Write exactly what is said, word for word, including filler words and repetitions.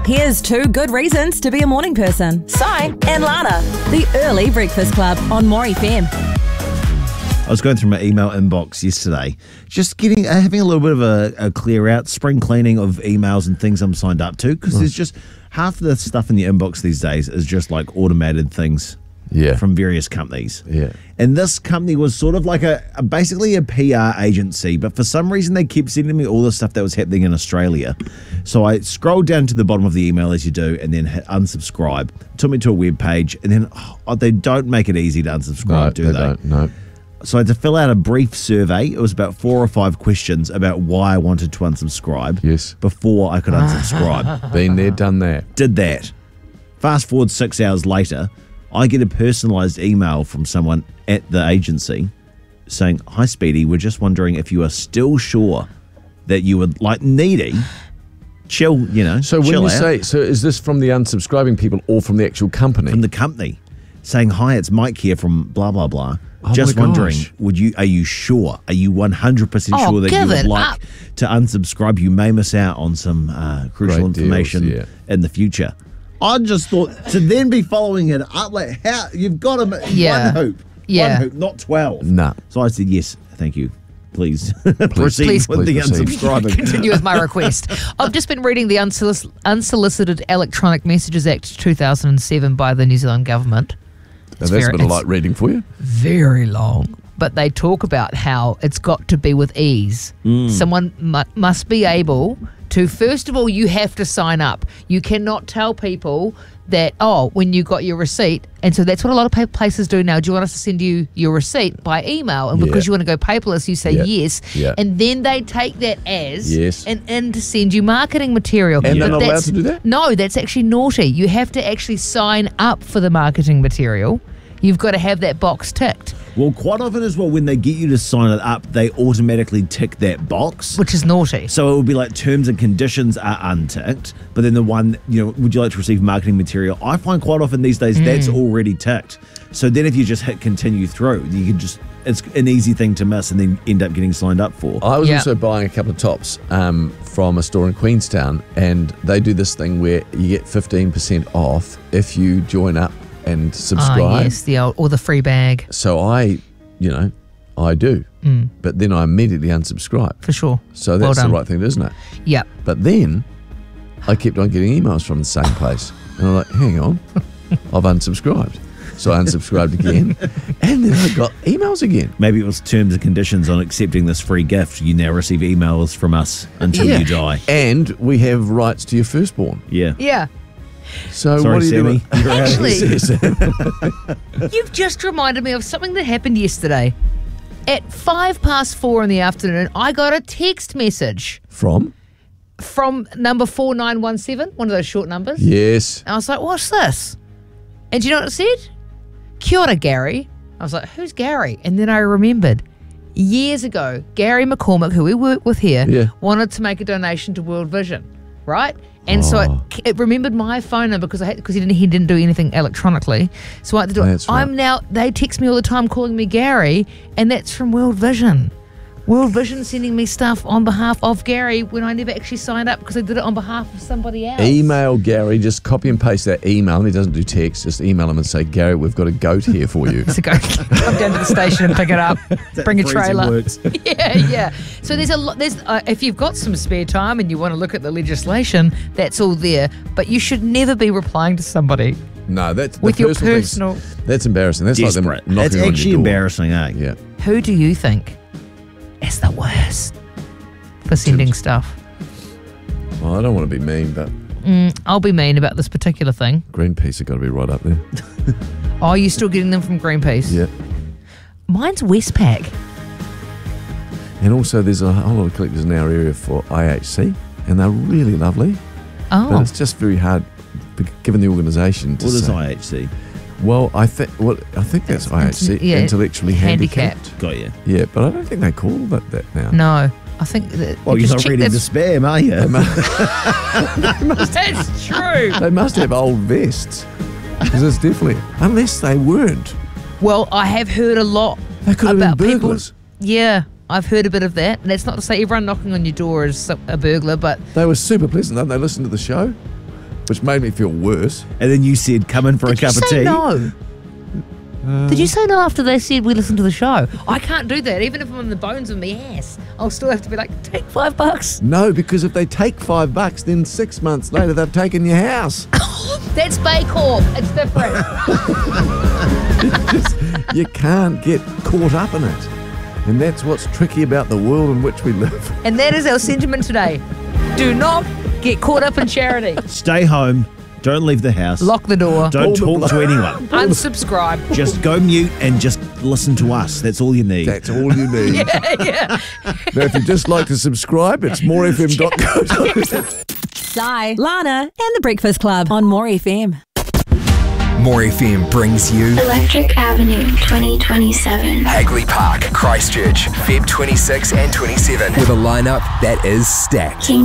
Here's two good reasons to be a morning person. Si and Lana. The Early Breakfast Club on More F M. I was going through my email inbox yesterday, just getting uh, having a little bit of a, a clear out, spring cleaning of emails and things I'm signed up to, because there's just half the stuff in the inbox these days is just like automated things Yeah. from various companies. Yeah. And this company was sort of like a, a basically a P R agency, but for some reason they kept sending me all the stuff that was happening in Australia. So I scrolled down to the bottom of the email as you do, and then hit unsubscribe. It took me to a web page, and then oh, they don't make it easy to unsubscribe, No, do they they? don't. No. So I had to fill out a brief survey. It was about four or five questions about why I wanted to unsubscribe. Yes. Before I could unsubscribe. Been there, done that. Did that. Fast forward six hours later, I get a personalised email from someone at the agency saying, "Hi Speedy, we're just wondering if you are still sure that you would like needy. Chill, you know. So when chill you out." say, so is this from the unsubscribing people or from the actual company? From the company saying, "Hi, it's Mike here from blah blah blah. Oh Just my wondering, gosh. would you? Are you sure? Are you one hundred percent Oh, sure that you give would it like up. to unsubscribe? You may miss out on some uh, crucial Great deals, information yeah. in the future." I just thought to then be following it up, like how you've got to Yeah. one hoop, Yeah. one hoop, not twelve. Nah. So I said yes, thank you. Please, proceed Please- with the please proceed. unsubscribing. Continue with my request. I've just been reading the Unsolic- Unsolicited Electronic Messages Act two thousand seven by the New Zealand government. Now, It's that's very- a bit of it's light reading for you. very long. But they talk about how it's got to be with ease. Someone mu- must be able to, first of all, you have to sign up. You cannot tell people that, oh, when you got your receipt, and so that's what a lot of pa- places do now. Do you want us to send you your receipt by email? And because Yeah. you want to go paperless, you say Yeah. yes. Yeah. And then they take that as Yes. and, and to send you marketing material. And they're But not allowed that's- to do that? No, that's actually naughty. You have to actually sign up for the marketing material. You've got to have that box ticked, Well, quite often as well, when they get you to sign it up, they automatically tick that box. which is naughty. So it would be like terms and conditions are unticked, but then the one, you know, would you like to receive marketing material? I find quite often these days that's already ticked. So then if you just hit continue through, you can just, it's an easy thing to miss and then end up getting signed up for. I was Yeah. also buying a couple of tops um, from a store in Queenstown, and they do this thing where you get fifteen percent off if you join up and subscribe. Ah, yes, the old, or the free bag, So I, you know, I do. But then I immediately unsubscribe. for sure. So Well that's the done. right thing, isn't it? Yep. But then I kept on getting emails from the same place. And I'm like, hang on, I've unsubscribed. So I unsubscribed again. And then I got emails again. Maybe it was terms and conditions on accepting this free gift. You now receive emails from us until Yeah. you die. And we have rights to your firstborn. Yeah. Yeah. So Sorry, what do you Sammy. do? You're out of Actually- here. You've just reminded me of something that happened yesterday. At five past four in the afternoon, I got a text message From? from number four nine one seven, one of those short numbers. Yes. And I was like, what's this? And do you know what it said? Kia ora, Gary. I was like, who's Gary? And then I remembered years ago, Gary McCormick, who we work with here, Yeah. wanted to make a donation to World Vision, right? And so it, Oh. it remembered my phone number because I had because he didn't he didn't do anything electronically. So I had to do it. That's right. I'm now they text me all the time calling me Gary, and that's from World Vision. World Vision sending me stuff on behalf of Gary when I never actually signed up because I did it on behalf of somebody else. Email Gary, just copy and paste that email. And he doesn't do text, just email him and say, Gary, we've got a goat here for you. So go come down to the station and pick it up. Bring a Phrasing trailer. works. Yeah, yeah. So there's a lot. There's uh, if you've got some spare time and you want to look at the legislation, that's all there. But you should never be replying to somebody No, that's with the your personal things- personal. That's embarrassing. That's like Desperate. them knocking That's on your actually door. embarrassing, eh? Yeah. Who do you think is the worst for sending stuff? Well, I don't want to be mean, but Mm, I'll be mean about this particular thing. Greenpeace have got to be right up there. Oh, are you still getting them from Greenpeace? Yeah. Mine's Westpac. And also, there's a whole lot of collectors in our area for I H C, and they're really lovely. But Oh, it's just very hard, be- given the organisation. To What is say. I H C? Well, I think well, I think that's I H C, yeah, intellectually handicapped. handicapped. Got you. Yeah, but I don't think they call that that now. No, I think that. Well, you're just not check reading the that's- spam, are you? That's true. They must have old vests, because it's definitely unless they weren't. Well, I have heard a lot They could have about been people. burglars. Yeah, I've heard a bit of that. And that's not to say everyone knocking on your door is some- a burglar, but They were super pleasant. Don't they listen to the show? which made me feel worse. And then you said, come in for Did a cup you of say tea. no? Did you say no after they said we listen to the show? I can't do that. Even if I'm in the bones of my ass, I'll still have to be like, take five bucks. No, because if they take five bucks, then six months later they've taken your house. That's Bake Off. It's different. You can't get caught up in it. And that's what's tricky about the world in which we live. And that is our sentiment today. Do not get caught up in charity. Stay home. Don't leave the house. Lock the door. Don't Pull the talk to anyone. Unsubscribe. Just go mute and just listen to us. That's all you need. That's all you need. yeah, yeah. Now, if you'd just like to subscribe, it's more f m dot co dot n z. Sai, Lana, and the Breakfast Club on More F M. More F M brings you Electric Avenue twenty twenty-seven. Hagley Park, Christchurch, February twenty-sixth and twenty-seventh, with a lineup that is stacked. King